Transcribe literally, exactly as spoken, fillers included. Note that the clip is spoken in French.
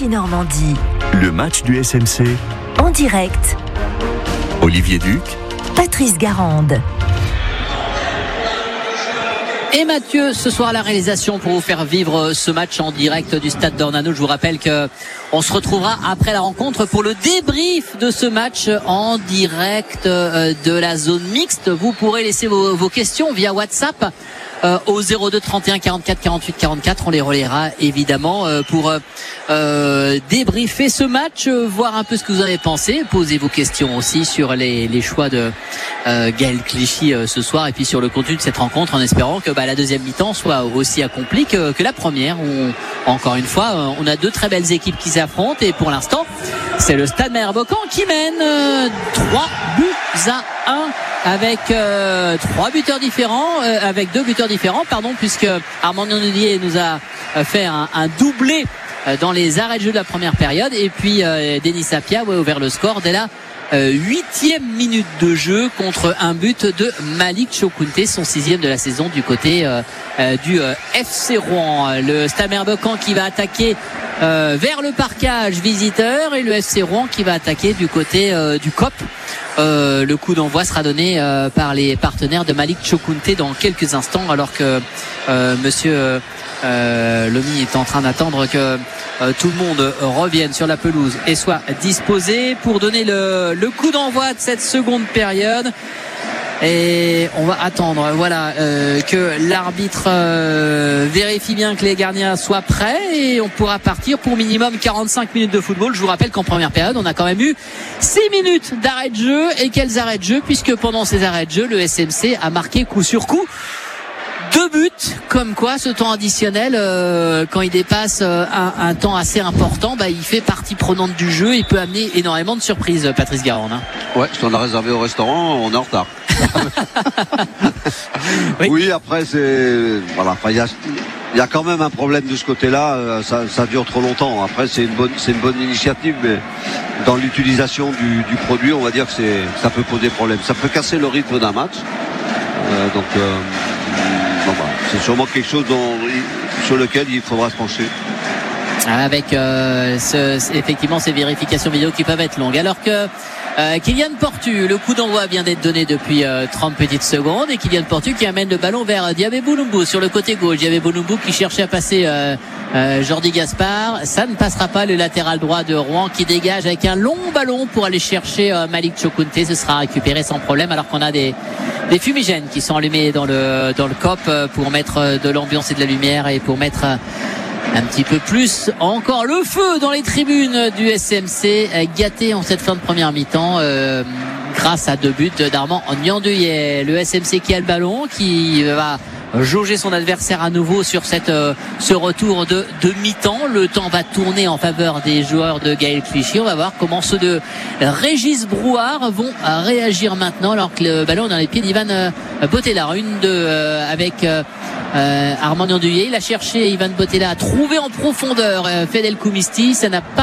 Clichy Normandie. Le match du S M C. En direct. Olivier Duc. Patrice Garande. Et Mathieu, ce soir à la réalisation pour vous faire vivre ce match en direct du stade d'Ornano. Je vous rappelle que on se retrouvera après la rencontre pour le débrief de ce match en direct de la zone mixte. Vous pourrez laisser vos, vos questions via WhatsApp euh, au zéro deux trente et un quarante-quatre quarante-huit quarante-quatre. On les relaiera évidemment euh, pour euh, débriefer ce match, euh, voir un peu ce que vous avez pensé, poser vos questions aussi sur les, les choix de euh, Gaël Clichy euh, ce soir et puis sur le contenu de cette rencontre, en espérant que bah, la deuxième mi-temps soit aussi accomplie que, que la première, où encore une fois euh, on a deux très belles équipes qui s'affrontent et pour l'instant c'est le Stade Malherbe-Caen qui mène euh, trois buts à un avec euh, trois buteurs différents, euh, avec deux buteurs différents, pardon, puisque Armand Nonelier nous a fait un, un doublé dans les arrêts de jeu de la première période et puis euh, Denis Sapia a ouvert le score dès la huitième euh, minute de jeu contre un but de Malik Chokounté, son sixième de la saison du côté euh, euh, du euh, F C Rouen. Le Stade Malherbe-Caen qui va attaquer euh, vers le parcage visiteur et le F C Rouen qui va attaquer du côté euh, du C O P. Euh, le coup d'envoi sera donné euh, par les partenaires de Malik Chokounté dans quelques instants, alors que euh, monsieur euh, Lomi est en train d'attendre que euh, tout le monde revienne sur la pelouse et soit disposé pour donner le, le coup d'envoi de cette seconde période. Et on va attendre, voilà, euh, que l'arbitre euh, vérifie bien que les gardiens soient prêts et on pourra partir pour minimum quarante-cinq minutes de football. Je vous rappelle qu'en première période, on a quand même eu six minutes d'arrêt de jeu. Et quels arrêts de jeu, puisque pendant ces arrêts de jeu, le S M C a marqué coup sur coup deux buts. Comme quoi, ce temps additionnel, euh, quand il dépasse euh, un, un temps assez important, bah, il fait partie prenante du jeu et peut amener énormément de surprises, Patrice Garande. Hein. Ouais, si on a réservé au restaurant, on est en retard. oui. oui, après c'est voilà, il y a il y a quand même un problème de ce côté-là. Ça, ça dure trop longtemps. Après, c'est une bonne, c'est une bonne initiative, mais dans l'utilisation du, du produit, on va dire que c'est, ça peut poser problème. Ça peut casser le rythme d'un match. Euh, donc, euh, bon, bah, c'est sûrement quelque chose dont, sur lequel il faudra se pencher. Avec euh, ce, effectivement ces vérifications vidéo qui peuvent être longues. Alors que euh, Kylian Portu, le coup d'envoi vient d'être donné depuis euh, trente petites secondes et Kylian Portu qui amène le ballon vers Diabé Boulumbu sur le côté gauche. Diabé Boulumbu qui cherchait à passer euh, euh, Jordi Gaspard. Ça ne passera pas. Le latéral droit de Rouen qui dégage avec un long ballon pour aller chercher euh, Malik Chokounté. Ce sera récupéré sans problème, alors qu'on a des, des fumigènes qui sont allumés dans le, dans le C O P pour mettre de l'ambiance et de la lumière et pour mettre un petit peu plus encore le feu dans les tribunes du S M C, gâté en cette fin de première mi-temps euh, grâce à deux buts d'Armand Niandouillet. Le S M C qui a le ballon, qui va jauger son adversaire à nouveau sur cette, euh, ce retour de, de mi-temps. Le temps va tourner en faveur des joueurs de Gaël Clichy. On va voir comment ceux de Régis Brouard vont réagir maintenant, alors que le ballon est dans les pieds d'Ivan euh, Botellar. Une de euh, avec euh, Euh, Armand Niandouillet, il a cherché Ivan Botellar à trouver en profondeur euh, Fedel Koumisti, ça n'a pas